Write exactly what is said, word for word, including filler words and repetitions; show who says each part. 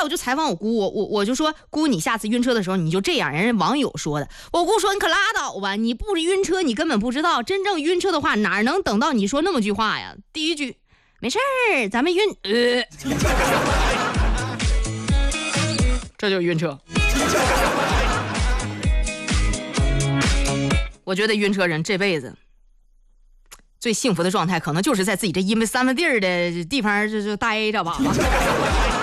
Speaker 1: 我就采访我姑，我我我就说姑，你下次晕车的时候你就这样。人家网友说的，我姑说你可拉倒吧，你不晕车你根本不知道，真正晕车的话哪能等到你说那么句话呀？第一句没事儿，咱们晕，呃，这就晕车。我觉得晕车人这辈子最幸福的状态，可能就是在自己这阴没三分地儿的地方就就待着吧。